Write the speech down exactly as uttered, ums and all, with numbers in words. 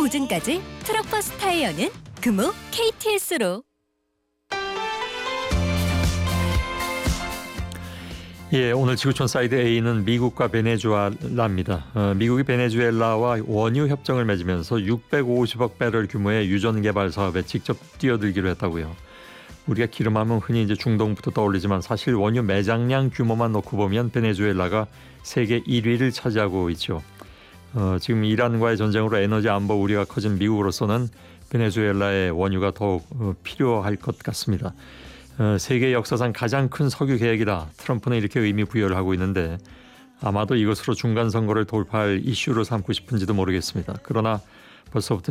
보증까지 트럭버스 타이어는 금호 케이티에스로. 예, 오늘 지구촌 사이드 A는 미국과 베네수엘라입니다. 어, 미국이 베네수엘라와 원유 협정을 맺으면서 육백오십억 배럴 규모의 유전 개발 사업에 직접 뛰어들기로 했다고요. 우리가 기름하면 흔히 이제 중동부터 떠올리지만 사실 원유 매장량 규모만 놓고 보면 베네수엘라가 세계 일 위를 차지하고 있죠. 어, 지금 이란과의 전쟁으로 에너지 안보 우려가 커진 미국으로서는 베네수엘라의 원유가 더욱 어, 필요할 것 같습니다. 어, 세계 역사상 가장 큰 석유 계획이다. 트럼프는 이렇게 의미 부여를 하고 있는데 아마도 이것으로 중간 선거를 돌파할 이슈로 삼고 싶은지도 모르겠습니다. 그러나 벌써부터